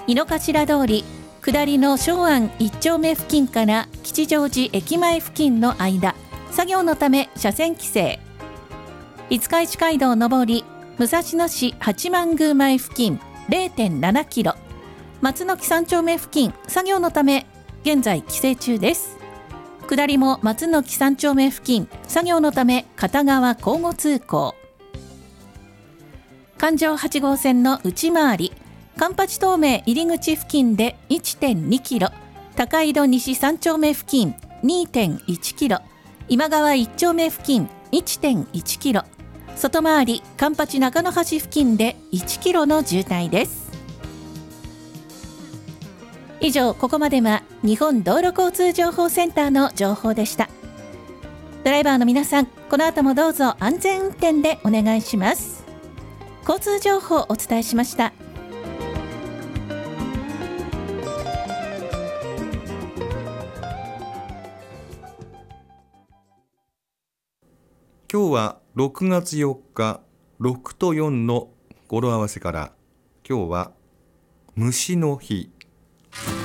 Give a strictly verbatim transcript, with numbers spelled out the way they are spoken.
井の頭通り下りの松安一丁目付近から吉祥寺駅前付近の間、作業のため車線規制。五日市街道上り武蔵野市八幡宮前付近 れいてんななキロ、松の木三丁目付近作業のため現在規制中です。下りも松の木三丁目付近作業のため片側交互通行。環状はち号線の内回り環八東名入り口付近で いってんにキロ、高井戸西三丁目付近 にてんいちキロ、今川一丁目付近 いってんいちキロ、外回り環八中野橋付近でいちキロの渋滞です。以上、ここまでは日本道路交通情報センターの情報でした。ドライバーの皆さん、この後もどうぞ安全運転でお願いします。交通情報をお伝えしました。 今日はろくがつよっか、ろくとよんの語呂合わせから、今日は虫の日。